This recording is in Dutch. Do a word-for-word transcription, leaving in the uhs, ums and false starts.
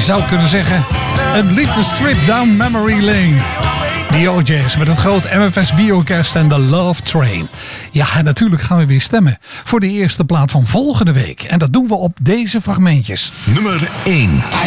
zou kunnen zeggen, een liefdestrip down memory lane. De O J's met het groot M F S B-orkest en de Love Train. Ja, en natuurlijk gaan we weer stemmen voor de eerste plaat van volgende week. En dat doen we op deze fragmentjes. Nummer één.